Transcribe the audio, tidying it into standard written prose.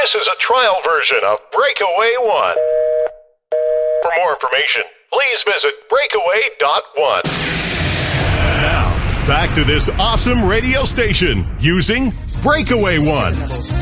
This is a trial version of Breakaway One. For more information, please visit breakaway.one. Now, back to this awesome radio station using Breakaway One.